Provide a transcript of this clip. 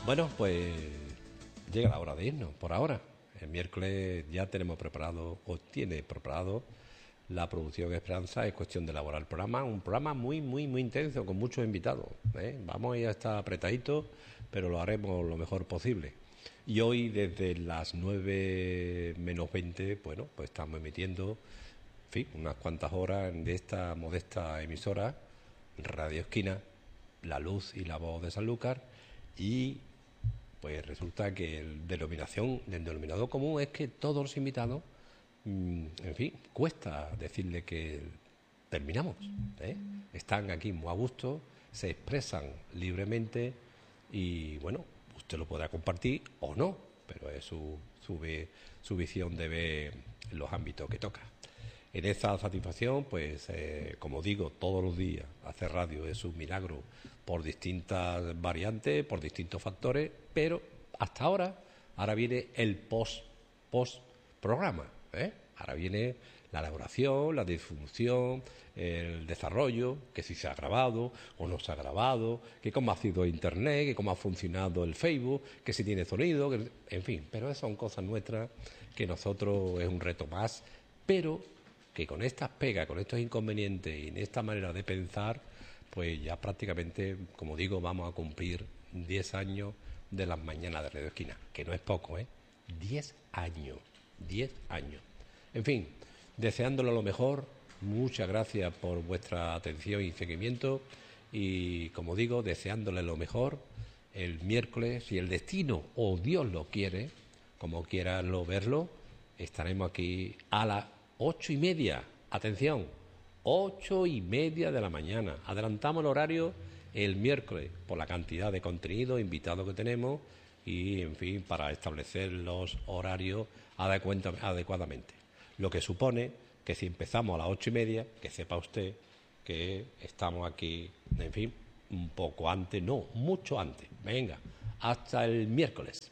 Bueno, pues llega la hora de irnos por ahora. El miércoles ya tenemos preparado, o tiene preparado, la producción Esperanza. Es cuestión de elaborar el programa. Un programa muy intenso, con muchos invitados. Vamos a ir a estar apretaditos, pero lo haremos lo mejor posible. Y hoy, desde las 9 menos 20, bueno, pues estamos emitiendo, en fin, unas cuantas horas de esta modesta emisora, Radio Esquina, La Luz y la Voz de Sanlúcar. Y pues resulta que el denominador común es que todos los invitados, en fin, cuesta decirle que terminamos. ¿eh? Están aquí muy a gusto, se expresan libremente y bueno, usted lo podrá compartir o no, pero es su visión de ver los ámbitos que toca. En esa satisfacción, pues, como digo, todos los días hacer radio es un milagro por distintas variantes, por distintos factores, pero hasta ahora viene el post programa, Ahora viene la elaboración, la difusión, el desarrollo, que si se ha grabado o no se ha grabado, que cómo ha sido Internet, que cómo ha funcionado el Facebook, que si tiene sonido, en fin, pero esas son cosas nuestras que nosotros es un reto más, pero que con estas pegas, con estos inconvenientes y en esta manera de pensar, pues ya prácticamente, como digo, vamos a cumplir 10 años de las mañanas de Radio Esquina, que no es poco, 10 años, 10 años. En fin, deseándole lo mejor, muchas gracias por vuestra atención y seguimiento y, como digo, deseándole lo mejor el miércoles, si el destino o Dios lo quiere, como quieran verlo, estaremos aquí a las 8:30. Atención, 8:30 de la mañana. Adelantamos el horario el miércoles por la cantidad de contenido, invitados que tenemos y, en fin, para establecer los horarios adecuadamente. Lo que supone que si empezamos a las 8:30, que sepa usted que estamos aquí, en fin, un poco antes, no, mucho antes. Venga, hasta el miércoles.